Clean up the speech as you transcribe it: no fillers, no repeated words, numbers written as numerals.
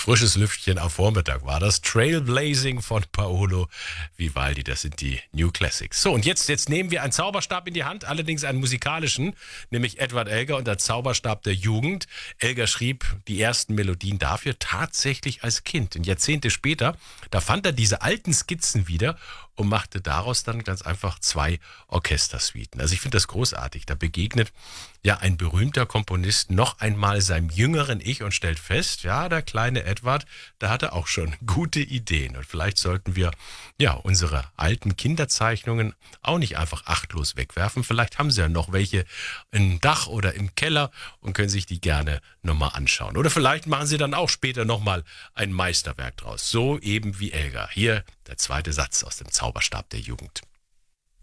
Frisches Lüftchen am Vormittag war das. Trailblazing von Paolo Vivaldi. Das sind die New Classics. So, und jetzt nehmen wir einen Zauberstab in die Hand, allerdings einen musikalischen, nämlich Edward Elgar und der Zauberstab der Jugend. Elgar schrieb die ersten Melodien dafür tatsächlich als Kind. Und Jahrzehnte später, da fand er diese alten Skizzen wieder und machte daraus dann ganz einfach 2 Orchestersuiten. Also ich finde das großartig. Da begegnet ja ein berühmter Komponist noch einmal seinem jüngeren Ich und stellt fest, ja, der kleine Edward, da hatte auch schon gute Ideen. Und vielleicht sollten wir ja unsere alten Kinderzeichnungen auch nicht einfach achtlos wegwerfen. Vielleicht haben sie ja noch welche im Dach oder im Keller und können sich die gerne nochmal anschauen. Oder vielleicht machen sie dann auch später nochmal ein Meisterwerk draus. So eben wie Elgar. Hier der zweite Satz aus dem Zauberstab der Jugend.